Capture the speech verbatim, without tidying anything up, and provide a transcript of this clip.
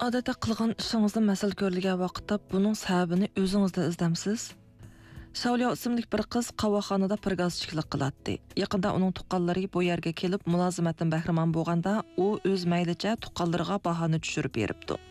Odatda qilgan ishingizda masal ko'rilgan vaqtda buning sababini o'zingizda izdamsiz? Shauliya ismli bir qiz qavoxonada pirgazchilik qiladi. Yaqinda uning tuqqanlari bu yerga kelib mulozimatdan bahramon bo'lganda, u o'z maylicha tuqqanlariga bahoni tushirib beribdi.